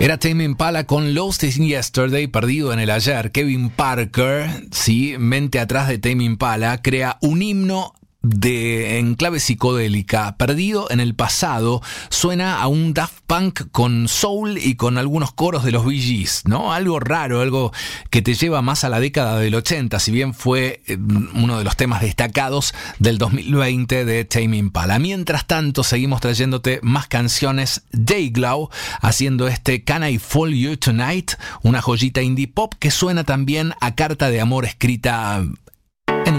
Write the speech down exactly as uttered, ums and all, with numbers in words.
Era Tame Impala con Lost in Yesterday, perdido en el ayer. Kevin Parker, sí, mente atrás de Tame Impala, crea un himno de en clave psicodélica, perdido en el pasado. Suena a un Daft Punk con soul y con algunos coros de los Bee Gees, ¿no? Algo raro, algo que te lleva más a la década del ochenta, si bien fue uno de los temas destacados del dos mil veinte de Tame Impala. Mientras tanto, seguimos trayéndote más canciones. Dayglow haciendo este Can I Fool You Tonight, una joyita indie pop que suena también a carta de amor escrita